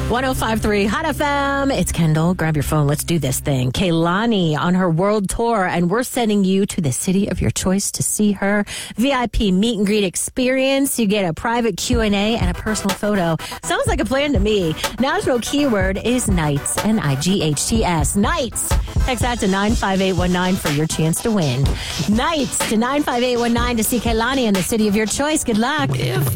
105.3 Hot FM. It's Kendall. Grab your phone. Let's do this thing. Kehlani on her world tour, and we're sending you to the city of your choice to see her. VIP meet and greet experience. You get a private Q&A and a personal photo. Sounds like a plan to me. National keyword is Nights, Nights. Nights. Text that to 95819 for your chance to win. Nights to 95819 to see Kehlani in the city of your choice. Good luck. If